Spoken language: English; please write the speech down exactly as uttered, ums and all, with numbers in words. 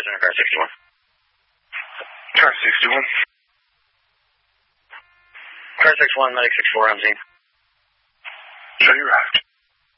in car sixty-one. Car sixty-one. Car six one, medic six four on scene. Show you route.